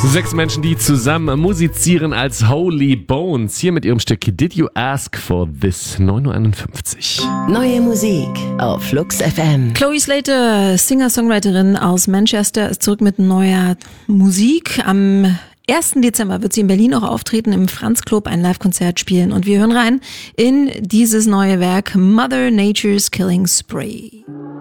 6 Menschen, die zusammen musizieren als Holy Bones. Hier mit ihrem Stück Did You Ask For This? 9:51 Uhr. Neue Musik auf Flux FM. Chloe Slater, Singer-Songwriterin aus Manchester, ist zurück mit neuer Musik. Am 1. Dezember wird sie in Berlin auch auftreten, im Franz Club ein Live-Konzert spielen. Und wir hören rein in dieses neue Werk Mother Nature's Killing Spree.